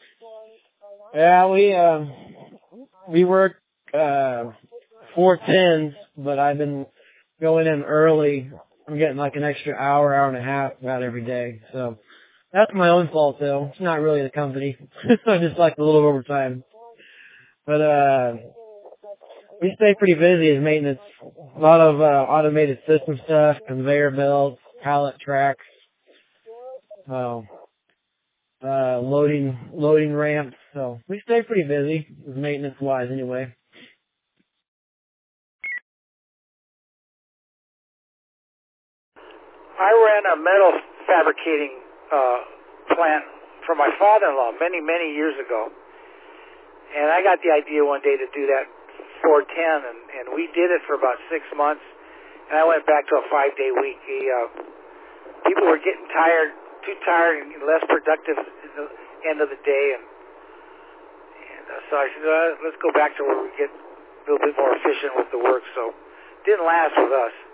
Yeah, we work 4 10s, but I've been going in early. I'm getting like an extra hour, hour and a half about every day. So that's my own fault though. It's not really the company. I just like a little overtime. But we stay pretty busy as maintenance. A lot of automated system stuff, conveyor belts, pallet tracks, loading ramps. So we stay pretty busy maintenance wise anyway. I ran a metal fabricating plant for my father-in-law many years ago, and I got the idea one day to do that 410, and we did it for about 6 months, and I went back to a 5-day week. People were getting too tired and less productive at the end of the day, and so I said, let's go back to where we get a little bit more efficient with the work. So it didn't last with us.